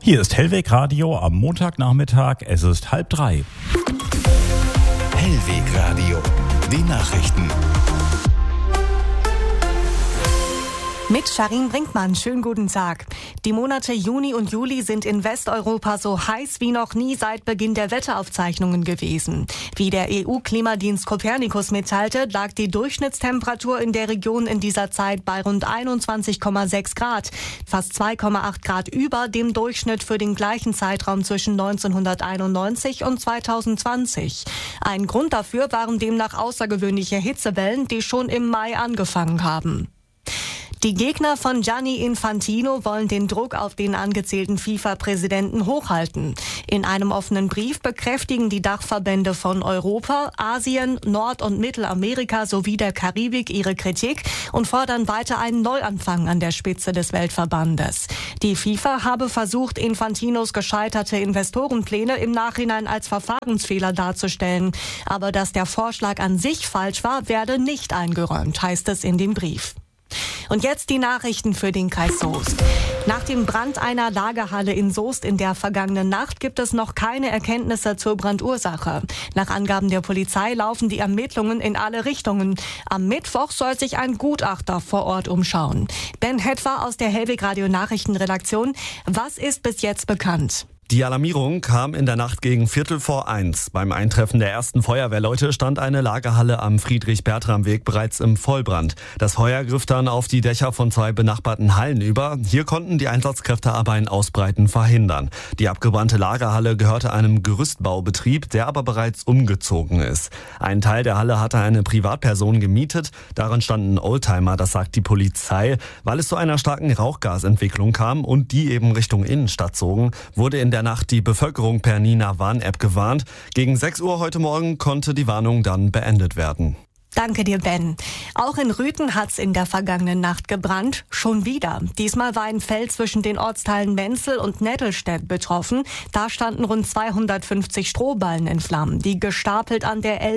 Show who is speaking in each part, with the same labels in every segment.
Speaker 1: Hier ist Hellweg Radio am Montagnachmittag. Es ist 2:30.
Speaker 2: Hellweg Radio, die Nachrichten.
Speaker 3: Mit Sharin Brinkmann, schönen guten Tag. Die Monate Juni und Juli sind in Westeuropa so heiß wie noch nie seit Beginn der Wetteraufzeichnungen gewesen. Wie der EU-Klimadienst Copernicus mitteilte, lag die Durchschnittstemperatur in der Region in dieser Zeit bei rund 21,6 Grad, fast 2,8 Grad über dem Durchschnitt für den gleichen Zeitraum zwischen 1991 und 2020. Ein Grund dafür waren demnach außergewöhnliche Hitzewellen, die schon im Mai angefangen haben. Die Gegner von Gianni Infantino wollen den Druck auf den angezählten FIFA-Präsidenten hochhalten. In einem offenen Brief bekräftigen die Dachverbände von Europa, Asien, Nord- und Mittelamerika sowie der Karibik ihre Kritik und fordern weiter einen Neuanfang an der Spitze des Weltverbandes. Die FIFA habe versucht, Infantinos gescheiterte Investorenpläne im Nachhinein als Verfahrensfehler darzustellen. Aber dass der Vorschlag an sich falsch war, werde nicht eingeräumt, heißt es in dem Brief. Und jetzt die Nachrichten für den Kreis Soest. Nach dem Brand einer Lagerhalle in Soest in der vergangenen Nacht gibt es noch keine Erkenntnisse zur Brandursache. Nach Angaben der Polizei laufen die Ermittlungen in alle Richtungen. Am Mittwoch soll sich ein Gutachter vor Ort umschauen. Ben Hetwer aus der Hellweg Radio Nachrichtenredaktion. Was ist bis jetzt bekannt?
Speaker 4: Die Alarmierung kam in der Nacht gegen 1:45. Beim Eintreffen der ersten Feuerwehrleute stand eine Lagerhalle am Friedrich-Bertram-Weg bereits im Vollbrand. Das Feuer griff dann auf die Dächer von 2 benachbarten Hallen über. Hier konnten die Einsatzkräfte aber ein Ausbreiten verhindern. Die abgebrannte Lagerhalle gehörte einem Gerüstbaubetrieb, der aber bereits umgezogen ist. Ein Teil der Halle hatte eine Privatperson gemietet. Darin standen Oldtimer, das sagt die Polizei. Weil es zu einer starken Rauchgasentwicklung kam und die eben Richtung Innenstadt zogen, wurde in der Nacht die Bevölkerung per Nina-Warn-App gewarnt. Gegen 6 Uhr heute Morgen konnte die Warnung dann beendet werden.
Speaker 3: Danke dir, Ben. Auch in Rüthen hat's in der vergangenen Nacht gebrannt. Schon wieder. Diesmal war ein Feld zwischen den Ortsteilen Menzel und Nettelstedt betroffen. Da standen rund 250 Strohballen in Flammen, die gestapelt an der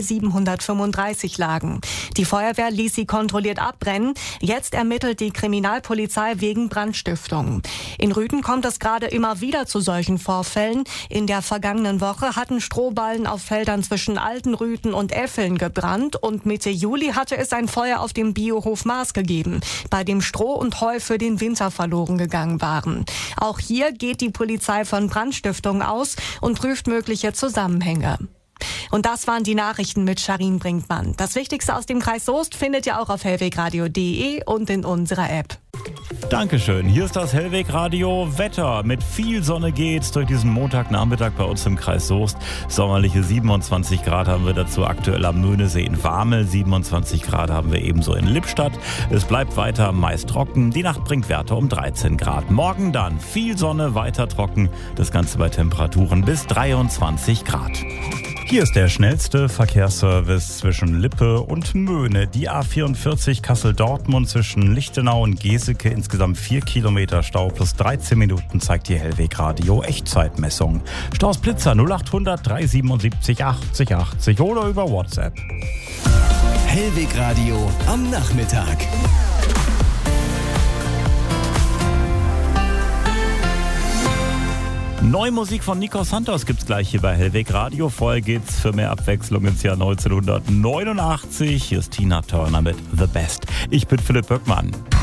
Speaker 3: L735 lagen. Die Feuerwehr ließ sie kontrolliert abbrennen. Jetzt ermittelt die Kriminalpolizei wegen Brandstiftung. In Rüthen kommt es gerade immer wieder zu solchen Vorfällen. In der vergangenen Woche hatten Strohballen auf Feldern zwischen Altenrüthen und Effeln gebrannt und Mitte Juli hatte es ein Feuer auf dem Biohof Maas gegeben, bei dem Stroh und Heu für den Winter verloren gegangen waren. Auch hier geht die Polizei von Brandstiftung aus und prüft mögliche Zusammenhänge. Und das waren die Nachrichten mit Sharin Brinkmann. Das Wichtigste aus dem Kreis Soest findet ihr auch auf hellwegradio.de und in unserer App.
Speaker 1: Dankeschön. Hier ist das Hellweg Radio Wetter. Mit viel Sonne geht's durch diesen Montagnachmittag bei uns im Kreis Soest. Sommerliche 27 Grad haben wir dazu aktuell am Möhnesee. In Warmel 27 Grad haben wir ebenso in Lippstadt. Es bleibt weiter meist trocken. Die Nacht bringt Werte um 13 Grad. Morgen dann viel Sonne, weiter trocken. Das Ganze bei Temperaturen bis 23 Grad. Hier ist der schnellste Verkehrsservice zwischen Lippe und Möhne. Die A44 Kassel-Dortmund zwischen Lichtenau und Geseke. Insgesamt 4 Kilometer Stau plus 13 Minuten zeigt die Hellweg Radio Echtzeitmessung. Staus Blitzer 0800 377 80 80 oder über WhatsApp.
Speaker 2: Hellweg Radio am Nachmittag.
Speaker 1: Neue Musik von Nico Santos gibt's gleich hier bei Hellweg Radio. Vorher geht's für mehr Abwechslung ins Jahr 1989. Hier ist Tina Turner mit The Best. Ich bin Philipp Böckmann.